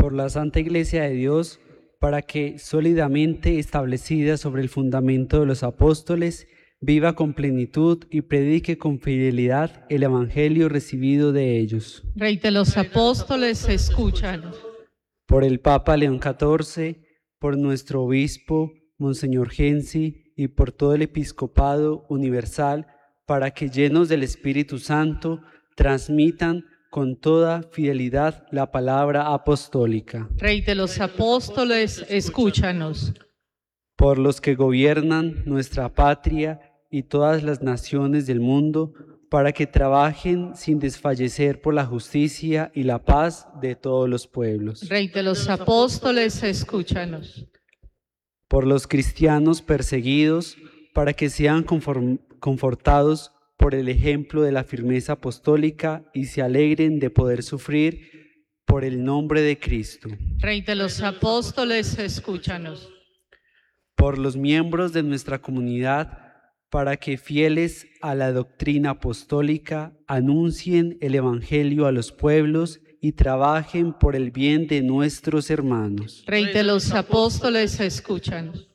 por la Santa Iglesia de Dios, para que, sólidamente establecida sobre el fundamento de los apóstoles, viva con plenitud y predique con fidelidad el Evangelio recibido de ellos. Rey de los apóstoles, escúchanos. Por el Papa León XIV, por nuestro obispo, Monseñor Gensi, y por todo el Episcopado Universal, para que, llenos del Espíritu Santo, transmitan con toda fidelidad la palabra apostólica. Rey de los apóstoles, escúchanos. Por los que gobiernan nuestra patria y todas las naciones del mundo, para que trabajen sin desfallecer por la justicia y la paz de todos los pueblos. Rey de los apóstoles, escúchanos. Por los cristianos perseguidos, para que sean confortados por el ejemplo de la firmeza apostólica y se alegren de poder sufrir por el nombre de Cristo. Rey de los apóstoles, escúchanos. Por los miembros de nuestra comunidad, para que, fieles a la doctrina apostólica, anuncien el Evangelio a los pueblos y trabajen por el bien de nuestros hermanos. Rey de los apóstoles, escúchanos.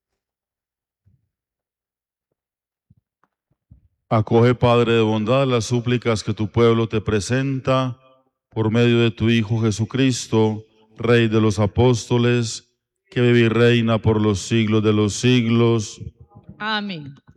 Acoge, Padre de bondad, las súplicas que tu pueblo te presenta por medio de tu Hijo Jesucristo, Rey de los apóstoles, que vive y reina por los siglos de los siglos. Amén.